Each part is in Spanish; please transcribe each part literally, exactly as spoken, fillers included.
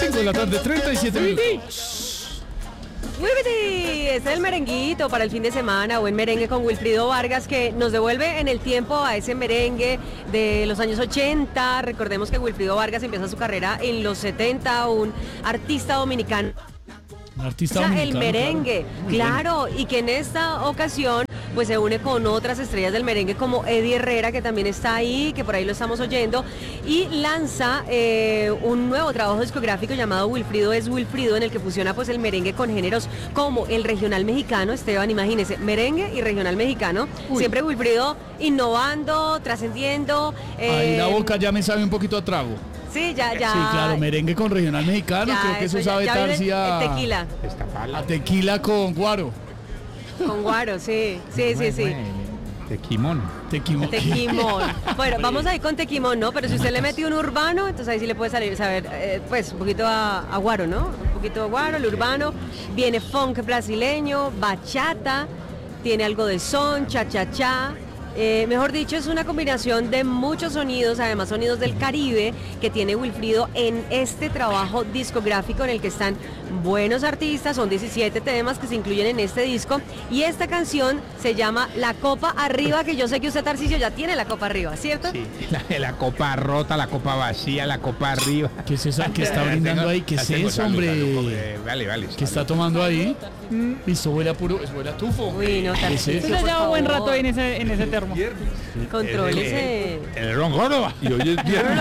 cinco de la tarde, treinta y siete minutos. ¡Wibity! Es el merenguito para el fin de semana, buen merengue con Wilfrido Vargas, que nos devuelve en el tiempo a ese merengue de los años ochenta. Recordemos que Wilfrido Vargas empieza su carrera en los setenta, un artista dominicano. Un artista O sea, dominicano, el merengue, claro, claro, y que en esta ocasión pues se une con otras estrellas del merengue como Eddie Herrera, que también está ahí, que por ahí lo estamos oyendo, y lanza eh, un nuevo trabajo discográfico llamado Wilfrido es Wilfrido, en el que fusiona pues el merengue con géneros como el regional mexicano. Esteban, imagínese, merengue y regional mexicano. Uy. Siempre Wilfrido innovando, trascendiendo. Eh, ahí la boca ya me sabe un poquito a trago. Sí, ya, ya. Sí, claro, merengue con regional mexicano, ya, creo que eso, eso sabe ya, ya Tarsi a... tequila. A tequila con guaro. Con guaro, sí, sí, sí, sí. Tequimón. Tequimón. Tequimón. Bueno, vamos ahí con tequimón, ¿no? Pero si usted le mete un urbano, entonces ahí sí le puede salir, saber, eh, pues un poquito a, a guaro, ¿no? Un poquito a guaro, el urbano. Viene funk brasileño, bachata, tiene algo de son, cha-cha-cha. Eh, mejor dicho, es una combinación de muchos sonidos, además sonidos del Caribe, que tiene Wilfrido en este trabajo discográfico en el que están buenos artistas. Son diecisiete temas que se incluyen en este disco, y esta canción se llama La Copa Arriba, que yo sé que usted, Tarcisio, ya tiene la copa arriba, ¿cierto? Sí, la, la copa rota, la copa vacía, la copa arriba. ¿Qué es esa que está brindando ahí? ¿Qué es eso, hombre? Eh, vale, vale. ¿Qué está tomando ahí? Mm. Eso huele a puro, eso huele a tufo. Uy, no, Tarcisio, Usted ya lleva un buen rato ahí en ese, en ese termo. Contrólese. El, el, el ron gordo. Y hoy es viernes.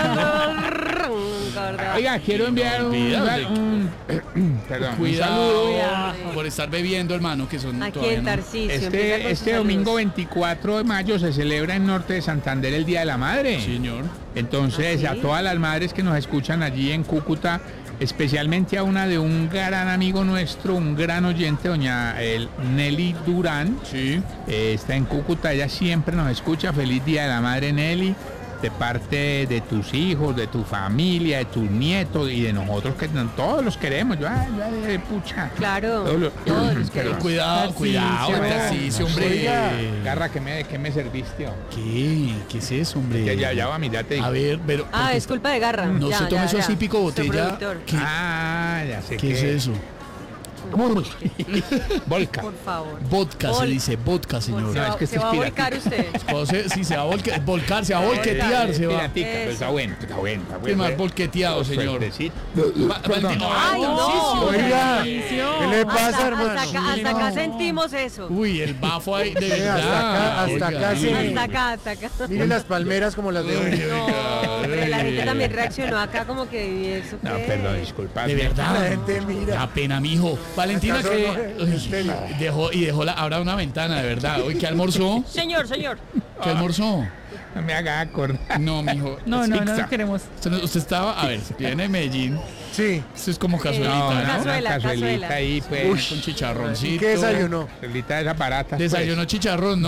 Oiga, quiero enviar un, un, un perdón, cuidado, un saludo por estar bebiendo, hermano, que son aquí en Tarcisio. Este, este domingo veinticuatro de mayo se celebra en Norte de Santander el Día de la Madre. Señor. Entonces, ¿Ah, sí? a todas las madres que nos escuchan allí en Cúcuta, especialmente a una de un gran amigo nuestro, un gran oyente, doña el Nelly Durán. Sí. Eh, está en Cúcuta, ella siempre nos escucha. Feliz Día de la Madre, Nelly, de parte de tus hijos, de tu familia, de tus nietos y de nosotros, que todos los queremos. Yo, ay, ay, pucha. Claro. Todos los, todos los queremos. Cuidado, cuidado, Tarcisio, hombre. Garra, ¿qué me, qué me serviste? ¿Qué? ¿Qué es eso, hombre? Ya, ya, ya va, mira, te digo. A ver, pero... Ah, es culpa de Garra. No ya, se tome ya, eso ya. así, pico botella. ¿Qué? Ah, ya sé ¿Qué qué es eso? Volca. Por favor. Vodka, Vol- se dice vodka, señor. Se No, va, es que se este va a es volcar usted. O sea, sí, se va a volque- volcar, se va a volquetear, se va. Piratica, pero está bueno, está bueno, está Qué bueno. más volqueteado, señor. Suertecito. Va- Valentino, Ay, no. Tarcisio, Oiga, Tarcisio. ¿qué le pasa, Hasta, hermano? hasta acá, hasta acá sentimos eso. Uy, el bafo ahí, de Sí, verdad. hasta acá, hasta Oiga, acá, sí. Hasta acá, hasta acá. Mire las palmeras como las de hoy. No, hombre, la gente también reaccionó acá como que ¿y eso No, qué? perdón, disculpa. De La verdad. gente mira. La pena, mijo. Valentina, ¿Acaso que no? uy, ¿En serio? dejó y dejó la, ahora una ventana, de verdad. Uy, ¿qué almorzó? Señor, señor. ¿Qué almorzó? No me haga acordar. No, mijo. No, no, no Zigzag. nos queremos. Usted, usted estaba, a ver, viene de Medellín. Sí. Esto es como cazuelita, No, ¿no? una Cazuela, cazuelita cazuela. ahí, pues. Con chicharroncito. ¿Y qué desayunó? Cazuelita de esa barata. Desayunó chicharrón, ¿no?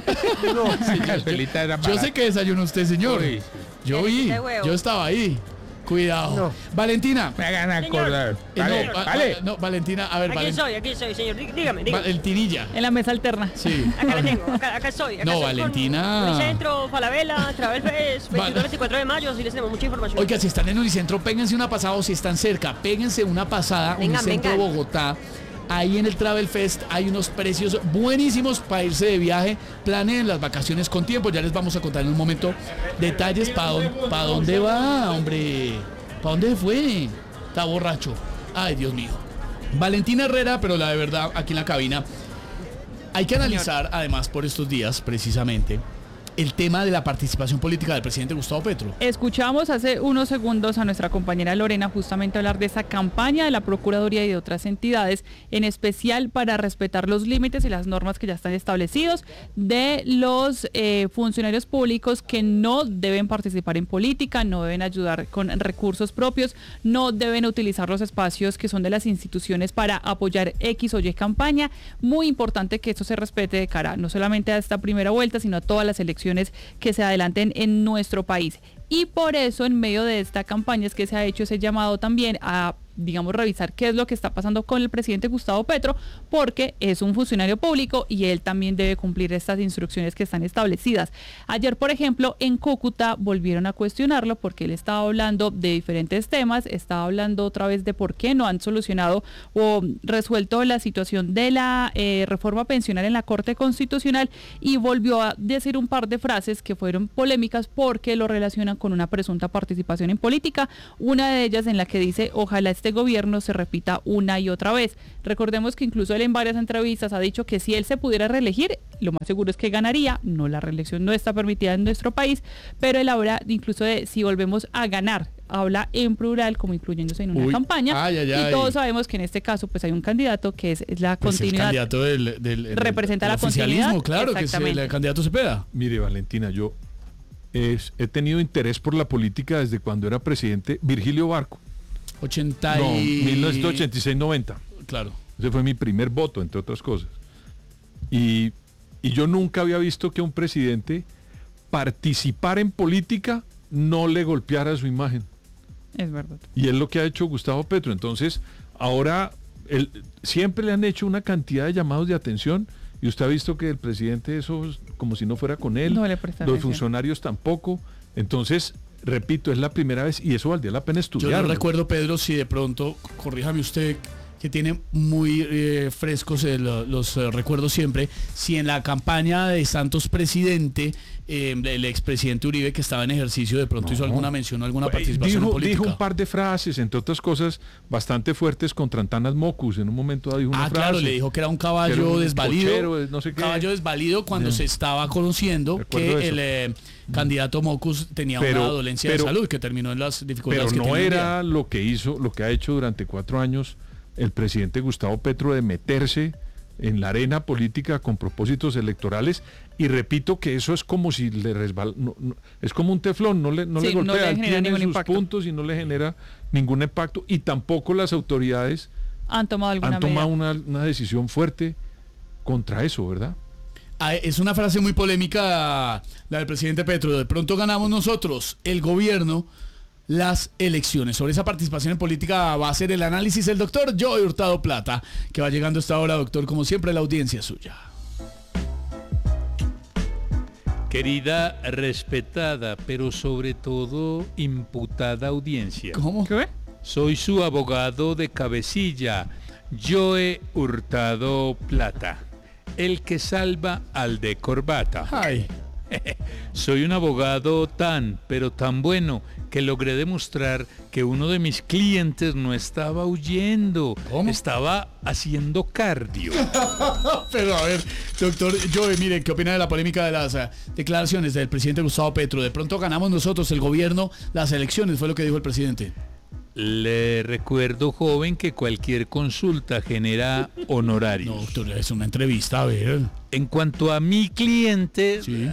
No. Pues. Cazuelita de esa barata. Yo sé que desayunó usted, señor. Uy, Yo vi, Arequita de huevo. yo estaba ahí. Cuidado. No. Valentina. Me hagan acordar. eh, Vale, no, va- vale. va- no, Valentina, a ver, Aquí Valen- soy, aquí soy, señor. Dí- Dígame, dígame. Valentinilla. En la mesa alterna. Sí. Acá la tengo, acá, acá estoy. Acá No, estoy con Valentina. Unicentro, Falabella, Travel Fest, veintiuno veinticuatro de mayo, sí les tenemos mucha información. Oiga, si están en Unicentro, péguense una pasada, o si están cerca, péguense una pasada. Vengan, Unicentro vengan. Bogotá. Ahí en el Travel Fest hay unos precios buenísimos para irse de viaje. Planeen las vacaciones con tiempo. Ya les vamos a contar en un momento detalles para dónde, pa dónde va, hombre. ¿Para dónde fue? Está borracho. Ay, Dios mío. Valentina Herrera, pero la de verdad, aquí en la cabina. Hay que analizar, además, por estos días, precisamente, el tema de la participación política del presidente Gustavo Petro. Escuchamos hace unos segundos a nuestra compañera Lorena justamente hablar de esa campaña de la Procuraduría y de otras entidades, en especial para respetar los límites y las normas que ya están establecidos de los eh, funcionarios públicos que no deben participar en política, no deben ayudar con recursos propios, no deben utilizar los espacios que son de las instituciones para apoyar X o Y campaña. Muy importante que esto se respete de cara no solamente a esta primera vuelta, sino a todas las elecciones que se adelanten en nuestro país. Y por eso, en medio de esta campaña, es que se ha hecho ese llamado también a digamos, revisar qué es lo que está pasando con el presidente Gustavo Petro, porque es un funcionario público y él también debe cumplir estas instrucciones que están establecidas. Ayer, por ejemplo, en Cúcuta volvieron a cuestionarlo porque él estaba hablando de diferentes temas, estaba hablando otra vez de por qué no han solucionado o resuelto la situación de la eh, reforma pensional en la Corte Constitucional, y volvió a decir un par de frases que fueron polémicas porque lo relacionan con una presunta participación en política, una de ellas en la que dice: ojalá este gobierno se repita una y otra vez. Recordemos que incluso él en varias entrevistas ha dicho que si él se pudiera reelegir, lo más seguro es que ganaría. No, la reelección no está permitida en nuestro país, pero él habla incluso de si volvemos a ganar, habla en plural como incluyéndose en una Uy, campaña, ay, ay, y ay. todos sabemos que en este caso pues hay un candidato que es, es la Pues el continuidad. candidato del, del, del- Representa del la continuidad, oficialismo, claro, que es el exactamente. candidato Cepeda. Mire, Valentina, yo es- he tenido interés por la política desde cuando era presidente Virgilio Barco. ochenta No, y... mil novecientos ochenta y seis noventa. Claro. Ese fue mi primer voto, entre otras cosas. Y, y yo nunca había visto que un presidente participar en política no le golpeara su imagen. Es verdad. Y es lo que ha hecho Gustavo Petro. Entonces, ahora él- siempre le han hecho una cantidad de llamados de atención, y usted ha visto que el presidente eso es como si no fuera con él, No le presta los atención. funcionarios tampoco. Entonces, repito, es la primera vez y eso valdría la pena Yo estudiar. no recuerdo, Pedro, si de pronto, corríjame usted, que tiene muy eh, frescos eh, lo- los eh, recuerdos siempre, si en la campaña de Santos presidente, eh, el expresidente Uribe, que estaba en ejercicio, de pronto hizo alguna mención o alguna participación en Dijo, política. dijo un par de frases, entre otras cosas, bastante fuertes contra Antanas Mocus. En un momento dijo una Ah, frase. claro, le dijo que era un que era caballo un desvalido. cochero, no sé qué. Caballo desvalido cuando Sí. se estaba conociendo Recuerdo que eso. el eh, candidato Mocus tenía Pero- una dolencia pero- de salud que terminó en las dificultades Pero que no tiene hoy en era día. lo que hizo, lo que ha hecho durante cuatro años el presidente Gustavo Petro, de meterse en la arena política con propósitos electorales. Y repito que eso es como si le resbala, no- no- es como un teflón, no le, no Sí, le no golpea, le él genera tiene ningún sus impacto. puntos y no le genera ningún impacto. Y tampoco las autoridades Han tomado alguna han tomado medida. una, una decisión fuerte contra eso, ¿verdad? Ah, es una frase muy polémica la del presidente Petro. De pronto ganamos nosotros, el gobierno, las elecciones. Sobre esa participación en política va a hacer el análisis el doctor Joey Hurtado Plata, que va llegando a esta hora, doctor, como siempre, la audiencia es suya. Querida, respetada, pero sobre todo imputada audiencia. ¿Cómo? ¿Qué? Soy su abogado de cabecilla, Joe Hurtado Plata, el que salva al de corbata. Ay, Soy un abogado tan, pero tan bueno que logré demostrar que uno de mis clientes no estaba huyendo, ¿Cómo? estaba haciendo cardio. pero a ver, doctor Joey, mire, ¿qué opina de la polémica de las eh, declaraciones del presidente Gustavo Petro? De pronto ganamos nosotros, el gobierno, las elecciones, fue lo que dijo el presidente. Le recuerdo, joven, que cualquier consulta genera honorarios. No, doctor, es una entrevista, a ver. En cuanto a mi cliente, Sí.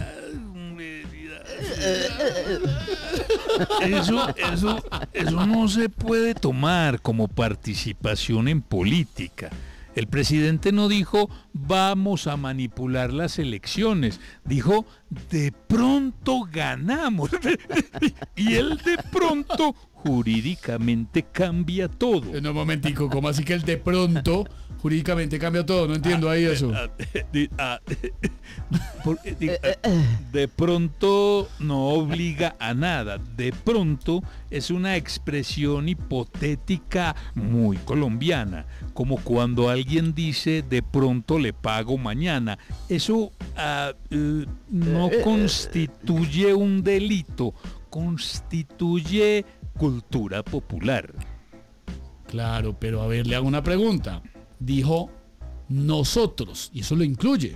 eso, eso, eso no se puede tomar como participación en política. El presidente no dijo vamos a manipular las elecciones, dijo de pronto ganamos. Y el de pronto jurídicamente cambia todo. En un momentico, ¿cómo así que el de pronto jurídicamente cambia todo? No entiendo ahí eso. Ah, di- ah, por- eh, di- ah, De pronto no obliga a nada. De pronto es una expresión hipotética muy colombiana, como cuando alguien dice de pronto le pago mañana. Eso ah, eh, no constituye un delito, constituye cultura popular. Claro, pero a ver, le hago una pregunta. Dijo nosotros, y eso lo incluye.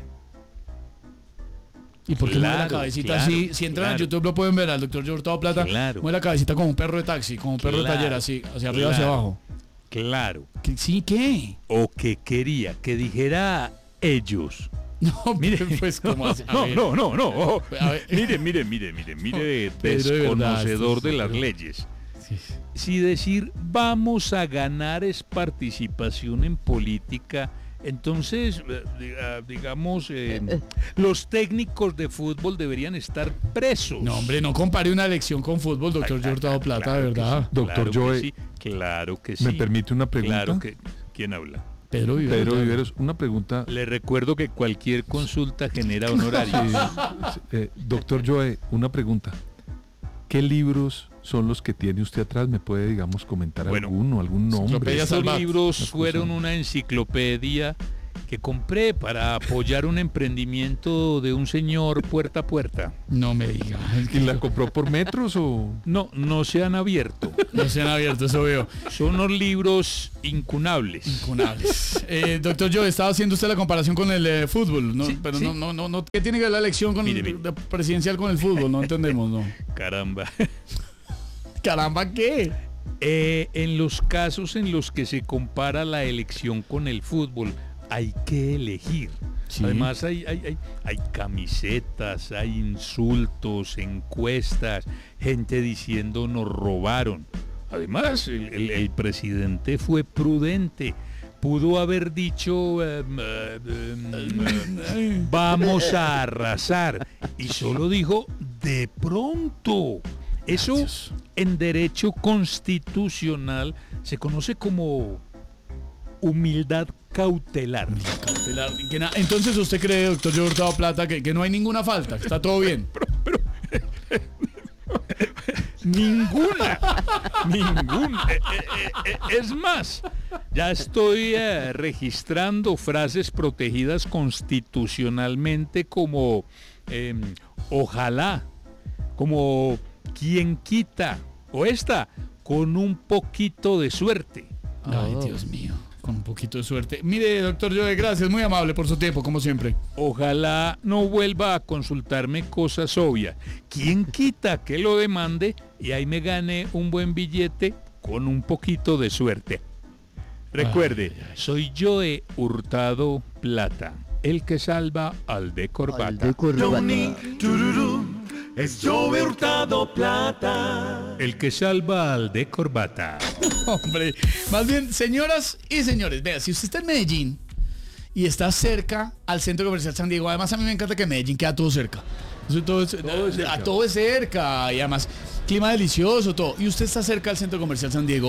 ¿Y por qué mueve la Claro, cabecita claro, así? Si entran a claro. YouTube lo pueden ver al doctor Hurtado Plata. Claro. Mueve la cabecita como un perro de taxi, como un perro de Claro, taller, así, hacia arriba, hacia claro. abajo. Claro. ¿Qué- ¿Sí qué? O que quería que dijera ellos. No, Mire, pues como así. A no, ver. no, no, no. A ver. Mire, mire, mire, mire, mire, Pedro, de verdad, desconocedor esto de es- las leyes. Sí, sí. Si decir vamos a ganar es participación en política, entonces, eh, diga- digamos, eh, los técnicos de fútbol deberían estar presos. No, hombre, no compare una elección con fútbol, doctor Ay, Hurtado ay, Plata, claro de que verdad. sí, Doctor claro que Joe. sí. Claro que sí. ¿Me permite una pregunta? Claro que... ¿Quién habla? Pedro Viveros. Pedro Viveros, una pregunta. Le recuerdo que cualquier consulta genera honorarios. Sí, eh, doctor Joe, una pregunta. ¿Qué libros son los que tiene usted atrás? ¿Me puede, digamos, comentar Bueno, alguno, algún nombre? Enciclopedia Estos Salvat. libros Excusa. fueron una enciclopedia que compré para apoyar un emprendimiento de un señor puerta a puerta. No me diga. Es ¿Y que la compró por metros o...? No, no se han abierto. no se han abierto, eso veo. Son unos libros incunables. Incunables. Eh, doctor Joe, estaba haciendo usted la comparación con el eh, fútbol, ¿no? Sí, Pero sí. no, no, no, no. ¿Qué tiene que ver la elección con Mire, el mire. de presidencial con el fútbol? No entendemos, ¿no? Caramba. Caramba, ¿qué? Eh, en los casos en los que se compara la elección con el fútbol, hay que elegir. Sí. Además hay, hay, hay, hay camisetas, hay insultos, encuestas, gente diciendo nos robaron. Además, el, el- el presidente fue prudente. Pudo haber dicho em, eh, em, eh, vamos a arrasar. Y solo dijo de pronto. Eso Gracias. en derecho constitucional se conoce como humildad cautelar. Cautelar, que na- Entonces usted cree, doctor Joe Hurtado Plata, que, que no hay ninguna falta, que está todo bien. Ninguna, ninguna. Eh, eh, eh, es más, ya estoy eh, registrando frases protegidas constitucionalmente como em, ojalá, como quien quita, o esta, con un poquito de suerte. Ay, Dios mío, con un poquito de suerte. Mire, doctor Joe, gracias, muy amable por su tiempo, como siempre. Ojalá no vuelva a consultarme cosas obvias. ¿Quién quita que lo demande y ahí me gane un buen billete con un poquito de suerte? Recuerde, soy Joe Hurtado Plata, el que salva al de corbata. Es Joe Hurtado Plata. El que salva al de corbata. Hombre, más bien, señoras y señores, vea, si usted está en Medellín y está cerca al Centro Comercial San Diego, además a mí me encanta que Medellín queda todo cerca. Eso todo es, a todo es cerca y además clima delicioso, todo. Y usted está cerca al Centro Comercial San Diego,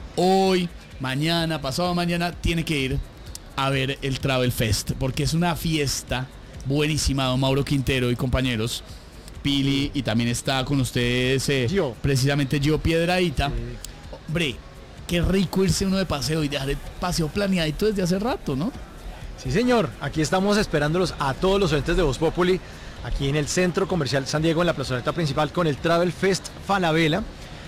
hoy, mañana, pasado mañana, tiene que ir a ver el Travel Fest, porque es una fiesta buenísima, don Mauro Quintero y compañeros. Pili, y también está con ustedes eh, Gio. precisamente Gio Piedradita. Hombre, qué rico irse uno de paseo y dejar el paseo planeadito desde hace rato, ¿no? Sí, señor. Aquí estamos esperándolos a todos los oyentes de Voz Populi, aquí en el Centro Comercial San Diego, en la plazoleta principal, con el Travel Fest Falabella.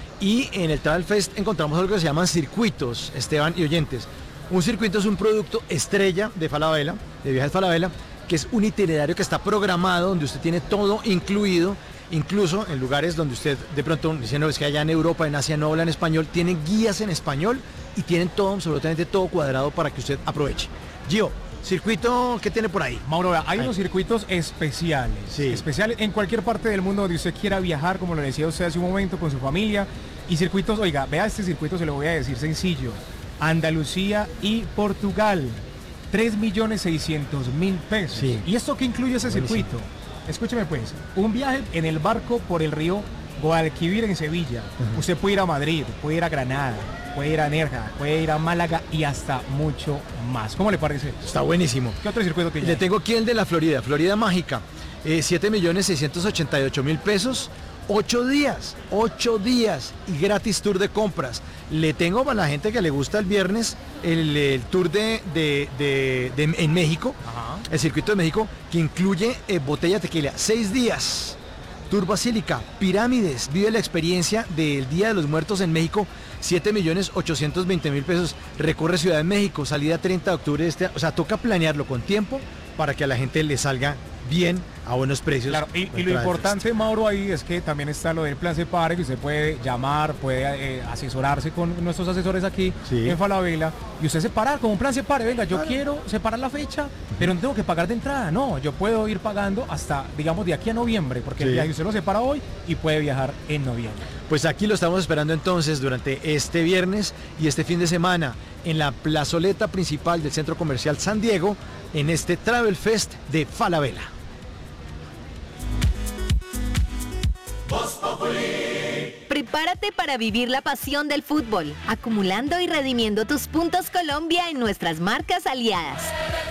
Y en el Travel Fest encontramos algo que se llaman circuitos, Esteban y oyentes. Un circuito es un producto estrella de Falabella, de Viajes Falabella, que es un itinerario que está programado, donde usted tiene todo incluido, incluso en lugares donde usted de pronto dice, no, es que allá en Europa, en Asia no hablan español, tienen guías en español y tienen todo, absolutamente todo cuadrado para que usted aproveche. Gio, circuito, ¿qué tiene por ahí? Mauro, vea, hay Ay. unos circuitos especiales, Sí. especiales en cualquier parte del mundo donde usted quiera viajar, como lo decía usted hace un momento, con su familia. Y circuitos, oiga, vea este circuito, se lo voy a decir sencillo. Andalucía y Portugal, tres millones seiscientos mil pesos. Sí. ¿Y esto qué incluye ese Buenísimo. circuito? Escúcheme pues, un viaje en el barco por el río Guadalquivir en Sevilla. Usted puede ir a Madrid, puede ir a Granada, puede ir a Nerja, puede ir a Málaga y hasta mucho más. ¿Cómo le parece? Está buenísimo. ¿Qué otro circuito tiene? Le tengo aquí el de la Florida, Florida Mágica, eh, siete millones seiscientos ochenta y ocho mil pesos, ocho días, ocho días y gratis tour de compras. Le tengo para la gente que le gusta el viernes el, el tour de, de- de- de- en México, Ajá. el circuito de México, que incluye eh, botella de tequila, seis días. Tour Basílica, Pirámides, vive la experiencia del Día de los Muertos en México, siete millones ochocientos veinte mil pesos, recorre Ciudad de México, salida treinta de octubre de este año, o sea, toca planearlo con tiempo para que a la gente le salga bien, a buenos precios. Claro, y, y el lo Travel importante, Mauro, ahí es que también está lo del plan Separe, que usted puede llamar, puede eh, asesorarse con nuestros asesores aquí Sí. en Falabella, y usted separar como un plan Separe, venga, yo Claro. quiero separar la fecha, pero no tengo que pagar de entrada, no, yo puedo ir pagando hasta, digamos, de aquí a noviembre, porque el Sí. viaje usted lo separa hoy y puede viajar en noviembre. Pues aquí lo estamos esperando entonces durante este viernes y este fin de semana en la plazoleta principal del Centro Comercial San Diego en este Travel Fest de Falabella. Primera Prepárate para vivir la pasión del fútbol, acumulando y redimiendo tus puntos Colombia en nuestras marcas aliadas.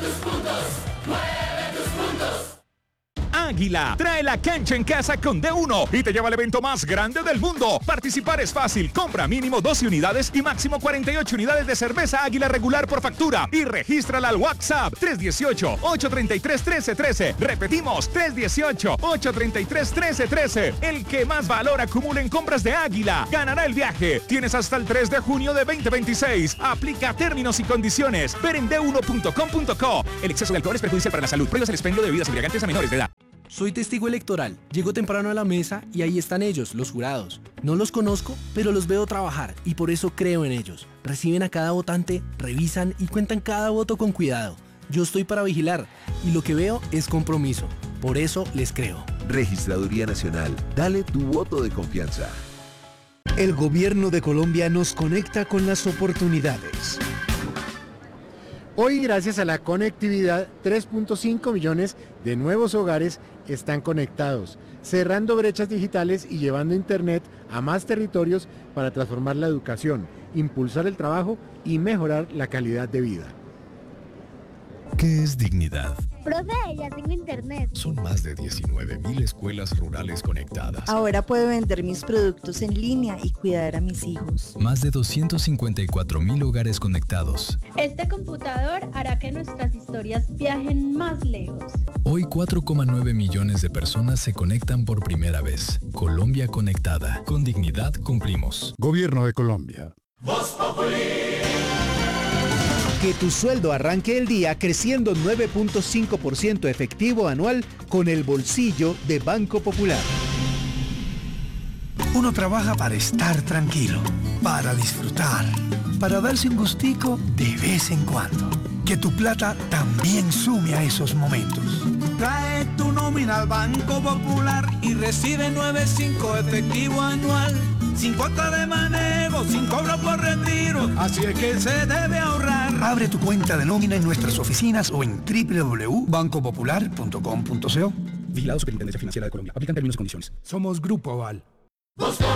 Águila trae la cancha en casa con D uno y te lleva al evento más grande del mundo. Participar es fácil. Compra mínimo doce unidades y máximo cuarenta y ocho unidades de cerveza Águila regular por factura y regístrala al WhatsApp tres uno ocho, ocho tres tres, uno tres uno tres. Repetimos, tres uno ocho, ocho tres tres, uno tres uno tres. El que más valor acumule en compras de Águila ganará el viaje. Tienes hasta el tres de junio de veinte veintiséis. Aplica términos y condiciones. Ver en d uno punto com punto co. El exceso de alcohol es perjudicial para la salud. Prohíbas el expendio de bebidas embriagantes a menores de edad. Soy testigo electoral. Llego temprano a la mesa y ahí están ellos, los jurados. No los conozco, pero los veo trabajar y por eso creo en ellos. Reciben a cada votante, revisan y cuentan cada voto con cuidado. Yo estoy para vigilar y lo que veo es compromiso. Por eso les creo. Registraduría Nacional. Dale tu voto de confianza. El gobierno de Colombia nos conecta con las oportunidades. Hoy, gracias a la conectividad, tres punto cinco millones de nuevos hogares están conectados, cerrando brechas digitales y llevando Internet a más territorios para transformar la educación, impulsar el trabajo y mejorar la calidad de vida. ¿Qué es dignidad? Profe, ya tengo internet. Son más de diecinueve mil escuelas rurales conectadas. Ahora puedo vender mis productos en línea y cuidar a mis hijos. Más de doscientos cincuenta y cuatro mil hogares conectados. Este computador hará que nuestras historias viajen más lejos. Hoy cuatro coma nueve millones de personas se conectan por primera vez. Colombia conectada. Con dignidad cumplimos. Gobierno de Colombia. Voz Populi. Que tu sueldo arranque el día creciendo nueve punto cinco por ciento efectivo anual con el bolsillo de Banco Popular. Uno trabaja para estar tranquilo, para disfrutar, para darse un gustico de vez en cuando. Que tu plata también sume a esos momentos. Trae tu nómina al Banco Popular y recibe nueve punto cinco efectivo anual. Sin cuota de manejo, sin cobro por retiro. Así es que se debe ahorrar. Abre tu cuenta de nómina en nuestras oficinas o en w w w punto banco popular punto com punto co. Vigilado Superintendencia Financiera de Colombia. Aplican términos y condiciones. Somos Grupo Aval.